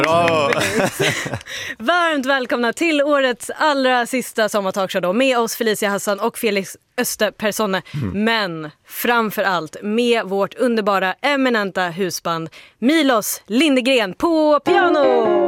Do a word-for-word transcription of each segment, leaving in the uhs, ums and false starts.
Bra! Varmt välkomna till årets allra sista sommartalkshow då, med oss Felicia Hassan och Felix Österpersonne. Mm. Men framför allt med vårt underbara, eminenta husband Milos Lindegren på piano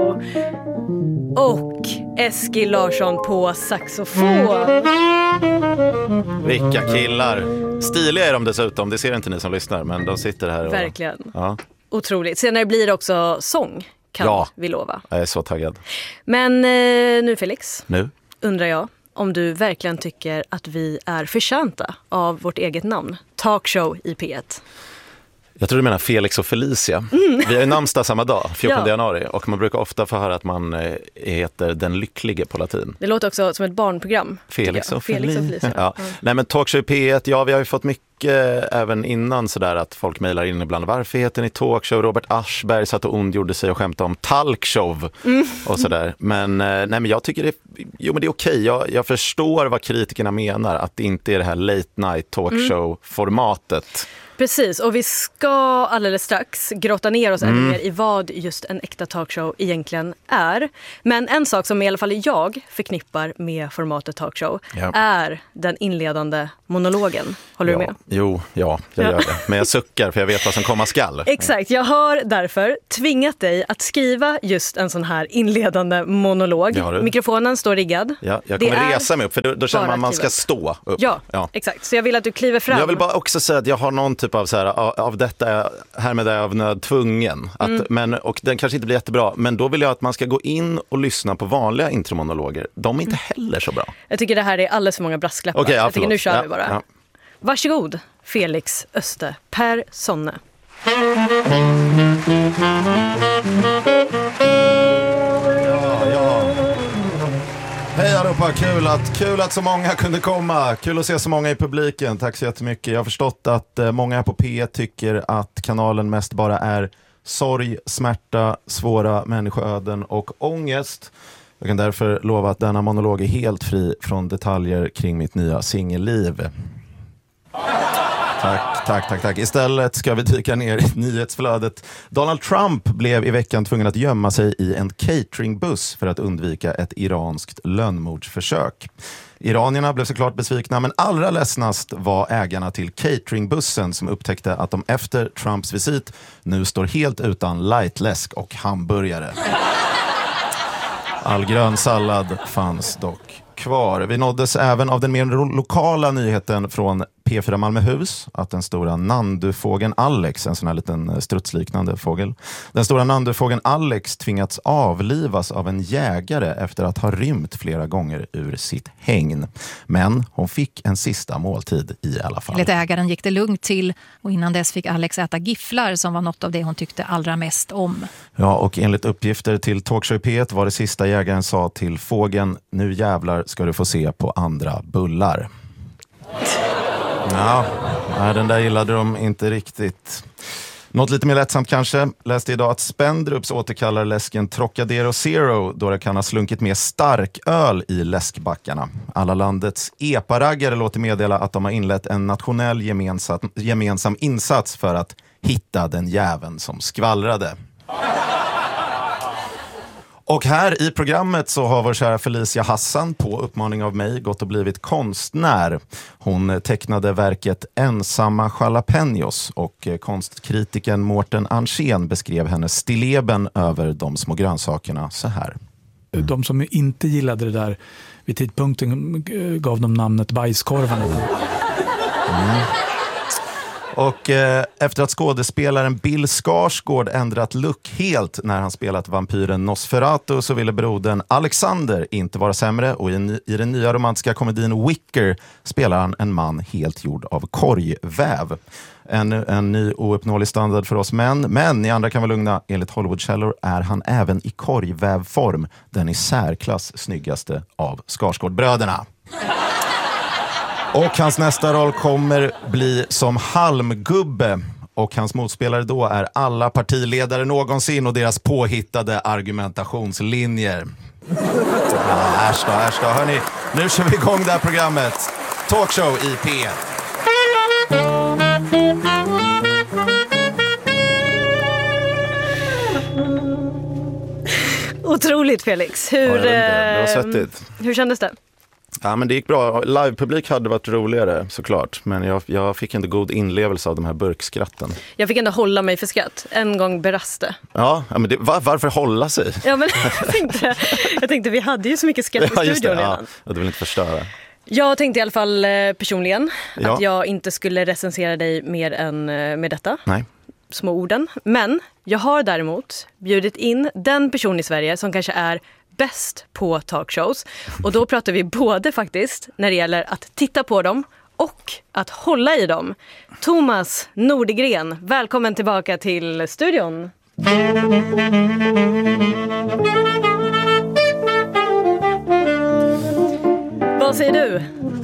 och Eskil Larsson på saxofon. Vilka killar! Stiliga är de dessutom, det ser inte ni som lyssnar, men de sitter här och... Verkligen. Ja. Otroligt. Senare blir det också sång, kan ja. vi lova. Jag är så taggad. Men eh, nu Felix, nu undrar jag om du verkligen tycker att vi är förtjänta av vårt eget namn. Talkshow i P ett. Jag tror du menar Felix och Felicia. Mm. Vi har ju namnsdag samma dag, fjortonde ja. januari. Och man brukar ofta få höra att man eh, heter den lycklige på latin. Det låter också som ett barnprogram. Felix och, Felix och Felicia. Ja. Mm. Nej, men Talkshow i P ett, ja, vi har ju fått mycket även innan sådär att folk mejlar in ibland. Varför heter ni Talkshow? Robert Aschberg satt och ondgjorde sig och skämtade om Talkshow mm. och sådär. Men, nej, men jag tycker det, jo, men det är okej. Jag, jag förstår vad kritikerna menar, att det inte är det här late night talkshow-formatet. Mm. Precis, och vi ska alldeles strax grotta ner oss mm. ännu mer i vad just en äkta talkshow egentligen är. Men en sak som i alla fall jag förknippar med formatet talkshow ja. är den inledande monologen. Håller ja. du med? Jo, ja, jag ja. gör det. Men jag suckar för jag vet vad som komma skall. Exakt, jag har därför tvingat dig att skriva just en sån här inledande monolog. Mikrofonen står riggad. Ja, jag kommer det resa mig upp, för då, då känner man att man ska stå upp. Ja, ja, exakt. Så jag vill att du kliver fram. Jag vill bara också säga att jag har någon typ av så här, av, av detta härmed är jag av nöd tvungen. Att, mm. men, och den kanske inte blir jättebra, men då vill jag att man ska gå in och lyssna på vanliga intromonologer. De är inte heller så bra. Jag tycker det här är alldeles för många brasklappar. Okay, ja, jag tycker nu kör ja, vi bara. Ja. Varsågod, Felix Österpersonne. Ja, ja. Hej allihopa, kul att, kul att så många kunde komma. Kul att se så många i publiken. Tack så jättemycket. Jag har förstått att eh, många här på P ett tycker att kanalen mest bara är sorg, smärta, svåra människoöden och ångest. Jag kan därför lova att denna monolog är helt fri från detaljer kring mitt nya singelliv. Tack, tack, tack, tack. Istället ska vi dyka ner i nyhetsflödet. Donald Trump blev i veckan tvungen att gömma sig i en cateringbuss för att undvika ett iranskt lönnmordsförsök. Iranierna blev såklart besvikna, men allra ledsnast var ägarna till cateringbussen som upptäckte att de efter Trumps visit nu står helt utan lightläsk och hamburgare. All grön sallad fanns dock kvar. Vi nåddes även av den mer lokala nyheten från P fyra Malmöhus att den stora nandufågeln Alex, en sån här liten strutsliknande fågel, den stora nandufågeln Alex tvingats avlivas av en jägare efter att ha rymt flera gånger ur sitt hägn. Men hon fick en sista måltid i alla fall. Enligt ägaren gick det lugnt till och innan dess fick Alex äta gifflar som var något av det hon tyckte allra mest om. Ja, och enligt uppgifter till Talkshow P ett var det sista jägaren sa till fågeln: nu jävlar ska du få se på andra bullar. Ja, den där gillade de inte riktigt. Något lite mer lättsamt kanske. Läste idag att Spendrups återkallar läsken Trocadero Zero då det kan ha slunkit med stark öl i läskbackarna. Alla landets epa-raggare låter meddela att de har inlett en nationell gemensam, gemensam insats för att hitta den jäveln som skvallrade. Och här i programmet så har vår kära Felicia Hassan på uppmaning av mig gått och blivit konstnär. Hon tecknade verket Ensamma jalapenos och konstkritiken Mårten Arntzen beskrev hennes stilleben över de små grönsakerna så här. De som inte gillade det där vid tidpunkten gav dem namnet bajskorvarna. Mm. Och eh, efter att skådespelaren Bill Skarsgård ändrat look helt när han spelat vampyren Nosferatu så ville brodern Alexander inte vara sämre och i, i den nya romantiska komedin Wicker spelar han en man helt gjord av korgväv. En, en ny ouppnåelig standard för oss män, men ni andra kan vara lugna, enligt Hollywoodkällor är han även i korgvävform den i särklass snyggaste av Skarsgårdbröderna. Och hans nästa roll kommer bli som halmgubbe. Och hans motspelare då är alla partiledare någonsin och deras påhittade argumentationslinjer. Ja, äsch då, äsch då. Hörrni, nu kör vi igång det här programmet. Talkshow i P ett. Otroligt, Felix. Hur, Ja, jag vet inte. Det var svettigt. Hur kändes det? Ja, men det gick bra. Livepublik hade varit roligare såklart, men jag, jag fick inte god inlevelse av de här burkskratten. Jag fick ändå hålla mig för skratt. En gång beraste. Ja, men det, var, varför hålla sig? Ja, men jag tänkte, jag tänkte vi hade ju så mycket skratt i Ja, just studion det. redan. Ja, du vill inte förstöra. Jag tänkte i alla fall eh, personligen Ja. att jag inte skulle recensera dig mer än eh, med detta. Nej. Små orden. Men jag har däremot bjudit in den person i Sverige som kanske är bäst på talkshows. Och då pratar vi både faktiskt när det gäller att titta på dem och att hålla i dem. Thomas Nordegren, välkommen tillbaka till studion. Vad säger du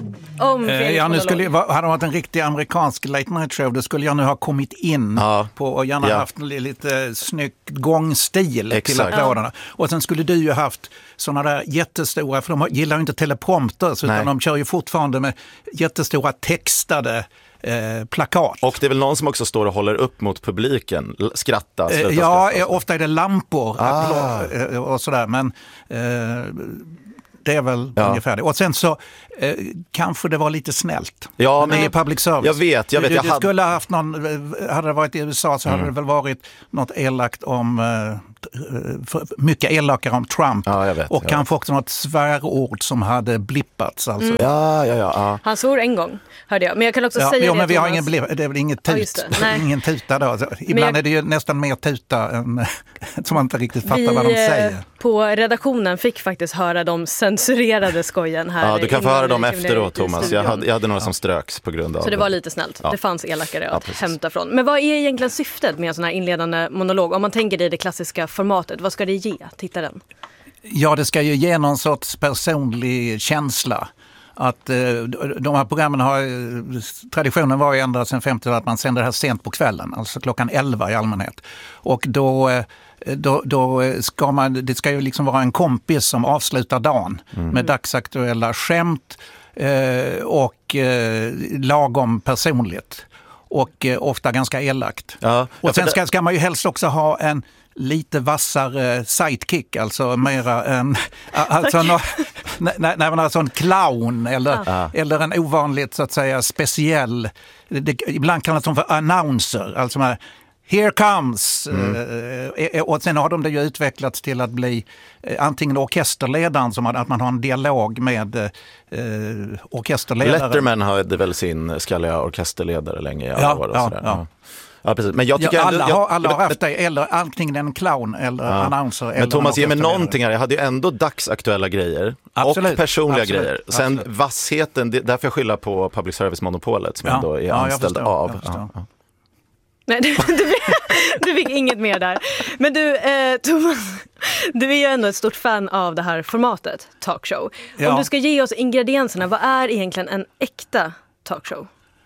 om Felix Ja, nu monolog? skulle, hade det varit en riktig amerikansk late night show, då skulle jag nu ha kommit in Ja. på och gärna Ja. haft lite snyggt gångstil till Exakt. applåderna. Och sen skulle du ju haft sådana där jättestora, för de gillar ju inte teleprompters utan Nej. de kör ju fortfarande med jättestora textade eh, plakat. Och det är väl någon som också står och håller upp mot publiken, L- skratta, sluta Eh, ja, skratta. eh, ofta är det lampor Ah. applåd, eh, och sådär, men eh, det är väl Ja. ungefär det. Och sen så eh, kanske det var lite snällt. Ja, men det är men public service. jag vet, jag vet, Du, jag du hade- skulle ha haft någon, hade det varit i U S A så hade det väl varit något elakt om, eh, för, mycket elakare om Trump. Ja, jag vet, och jag kanske också något svärord som hade blippats. Alltså. Ja, ja, ja, ja. Han svor en gång, hörde jag. Men jag kan också Ja, säga jo, det, men vi har Thomas. ingen blipp, det är väl inget Ja, tut. just det. Nej. Ingen tuta då. Alltså, ibland jag- är det ju nästan mer tuta än som man inte riktigt fattar vad de Vi eh, säger. på redaktionen fick faktiskt höra de censurerade skojen här. Ja, du kan få innan höra vi dem klev ner efteråt, i Thomas. Jag studion. hade, jag hade några som ströks på grund av Så det var lite snällt. Ja. Det fanns elakare Ja, att precis. hämta från. Men vad är egentligen syftet med en sån här inledande monolog? Om man tänker dig det klassiska formatet, vad ska det ge tittaren? Ja, det ska ju ge någon sorts personlig känsla. Att eh, de här programmen har, eh, traditionen var ju ända sedan femtiotalet att man sänder det här sent på kvällen, alltså klockan elva i allmänhet. Och då, eh, då, då ska man, det ska ju liksom vara en kompis som avslutar dagen med dagsaktuella skämt eh, och eh, lagom personligt. Och eh, ofta ganska elakt. Ja, och ja, sen för ska, det- ska man ju helst också ha en lite vassare sidekick, alltså mera en, alltså, nå, nej, nej, men alltså en clown eller, Ja. eller en ovanligt så att säga speciell, det, ibland kallas de för announcer, alltså med here comes, Mm. eh, och sen har de det ju utvecklats till att bli eh, antingen orkesterledaren, som att man har en dialog med eh, orkesterledaren. Letterman hade väl sin skalliga orkesterledare länge i alla Ja, år. Och ja, sådär. ja. Ja, precis. Men jag tycker Ja, ändå, alla jag, har, alla har men- haft det, eller antingen en clown eller Ja. annonser. eller Men Thomas, en ge mig orkesterledare. någonting här. Jag hade ju ändå dagsaktuella grejer Absolut, och personliga absolut, grejer. Sen absolut. vassheten, det, där får jag skylla på public service-monopolet som Ja, jag då är ja, jag anställd förstår, av. jag förstår. Ja, ja. Nej, du, du, fick, du fick inget mer där. Men du, eh, Thomas, du är ju ändå ett stort fan av det här formatet, talkshow. Ja. Om du ska ge oss ingredienserna, vad är egentligen en äkta talkshow?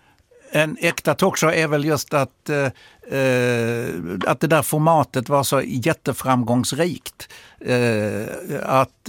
En äkta talkshow är väl just att, eh, eh, att det där formatet var så jätteframgångsrikt. Eh, att,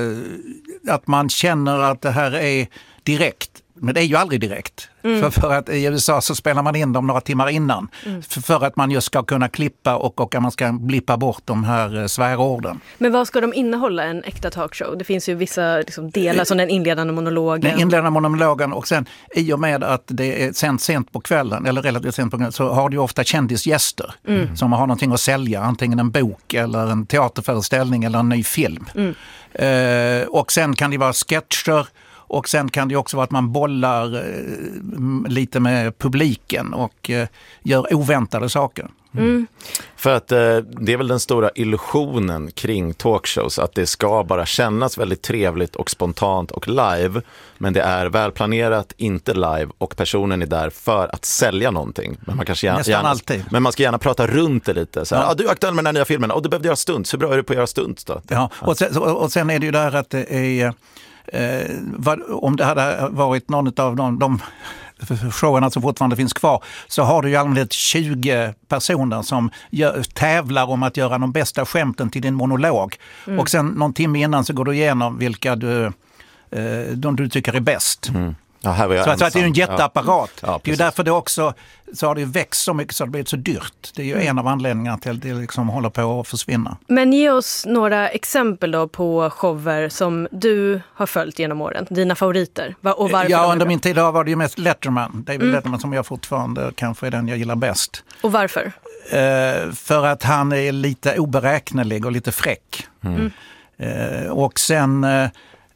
eh, att man känner att det här är direkt. Men det är ju aldrig direkt. Mm. För, för att i U S A så spelar man in dem några timmar innan. Mm. För, för att man just ska kunna klippa och, och att man ska blippa bort de här eh, svärorden. Men vad ska de innehålla, en äkta talkshow? Det finns ju vissa liksom, delar som den inledande monologen. Den inledande monologen, och sen i och med att det är sent, sent på kvällen eller relativt sent på kvällen, så har du ju ofta kändisgäster Mm. som har någonting att sälja, antingen en bok eller en teaterföreställning eller en ny film. Mm. Eh, och sen kan det vara sketcher. Och sen kan det också vara att man bollar eh, lite med publiken och eh, gör oväntade saker. Mm. För att eh, det är väl den stora illusionen kring talkshows, att det ska bara kännas väldigt trevligt och spontant och live, men det är välplanerat, inte live, och personen är där för att sälja någonting. Men man kanske gärna, Nästan gärna, alltid. Men man ska gärna prata runt det lite. Så här, Ja. ah, du är aktuell med den här nya filmen, och du behövde göra stunts, hur bra är du på att göra stunts då? Ja, och sen, och sen är det ju där att det är, eh, vad, om det hade varit någon av de, de showerna som fortfarande finns kvar, så har du ju i allmänhet tjugo personer som gör, tävlar om att göra de bästa skämten till din monolog. Och sen någon timme innan så går du igenom vilka du, eh, de du tycker är bäst. Mm. Ja, här var jag så att, så att det är en ensam. jätteapparat. Ja. Ja, det är ju därför det också så har det växt så mycket så det blivit så dyrt. Det är ju mm. en av anledningarna till att det liksom håller på att försvinna. Men ge oss några exempel då på shower som du har följt genom åren. Dina favoriter. Och varför? Ja, under min tid var det ju mest Letterman. David mm. Letterman som jag fortfarande kanske är den jag gillar bäst. Och varför? Eh, för att han är lite oberäknelig och lite fräck. Mm. Eh, och sen eh,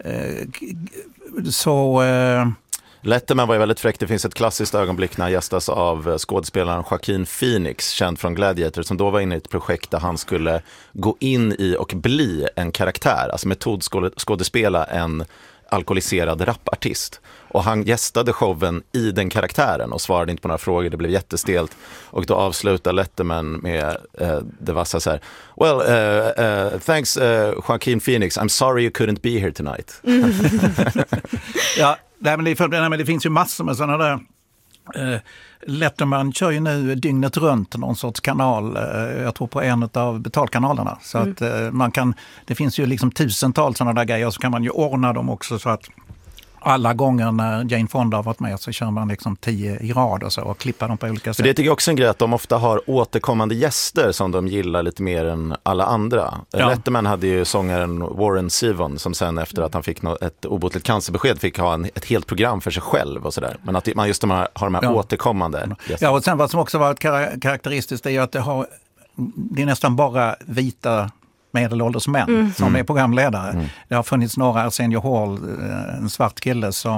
så... Eh, Letterman var ju väldigt fräck. Det finns ett klassiskt ögonblick när han gästas av skådespelaren Joaquin Phoenix, känd från Gladiator, som då var inne i ett projekt där han skulle gå in i och bli en karaktär, alltså metodskådespela en alkoholiserad rapartist. Och han gästade showen i den karaktären och svarade inte på några frågor. Det blev jättestelt. Och då avslutade Letterman med uh, det var så här: well, uh, uh, thanks uh, Joaquin Phoenix. I'm sorry you couldn't be here tonight. Mm. ja, nej, men det, nej, men det finns ju massor med sådana där. Uh, Letterman kör ju nu dygnet runt någon sorts kanal, uh, jag tror på en av betalkanalerna. Så mm. att uh, man kan, det finns ju liksom tusentals sådana där grejer, så kan man ju ordna dem också så att alla gånger när Jane Fonda har varit med så kör man liksom tio i rad och så och klippar dem på olika sätt. För det tycker jag också en grej att de ofta har återkommande gäster som de gillar lite mer än alla andra. Ja. Letterman hade ju sångaren Warren Zevon som sen efter att han fick ett obotligt cancerbesked fick ha en, ett helt program för sig själv och sådär. Men att man just de här, har de här ja. återkommande gäster. Ja, och sen vad som också varit kar- karaktäristiskt är ju att det, har, det är nästan bara vita medelålders män mm. som är programledare. Mm. Det har funnits några, Arsenio Hall, en svart kille som